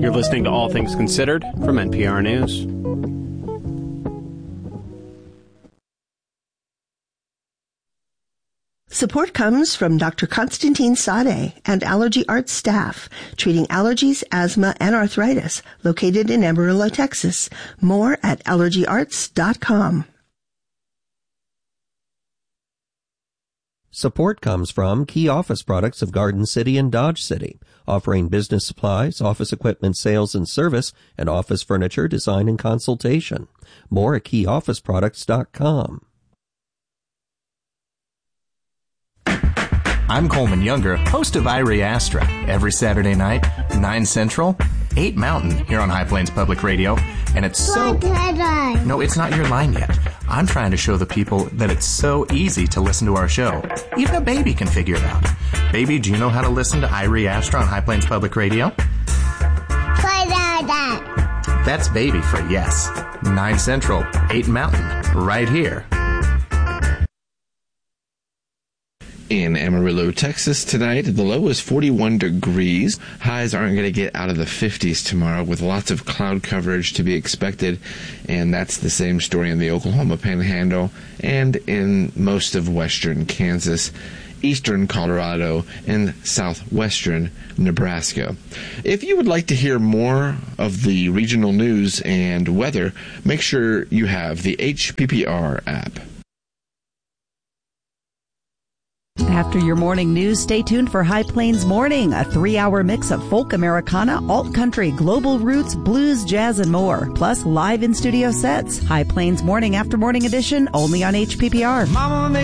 You're listening to All Things Considered from NPR News. Support comes from Dr. Constantine Sade and Allergy Arts staff, treating allergies, asthma, and arthritis, located in Amarillo, Texas. More at allergyarts.com. Support comes from Key Office Products of Garden City and Dodge City, offering business supplies, office equipment sales and service, and office furniture design and consultation. More at keyofficeproducts.com. I'm Coleman Younger, host of Irie Astra, every Saturday night, 9 Central, 8 Mountain, here on High Plains Public Radio. And it's so... No, it's not your line yet. I'm trying to show the people that it's so easy to listen to our show. Even a baby can figure it out. Baby, do you know how to listen to Irie Astra on High Plains Public Radio? That's baby for yes. 9 Central, 8 Mountain, right here. In Amarillo, Texas tonight, the low is 41 degrees. Highs aren't going to get out of the 50s tomorrow with lots of cloud coverage to be expected. And that's the same story in the Oklahoma Panhandle and in most of western Kansas, eastern Colorado, and southwestern Nebraska. If you would like to hear more of the regional news and weather, make sure you have the HPPR app. After your morning news, stay tuned for High Plains Morning, a 3-hour mix of folk Americana, alt country, global roots, blues, jazz, and more. Plus live in-studio sets. High Plains Morning after morning edition, only on HPPR. Mama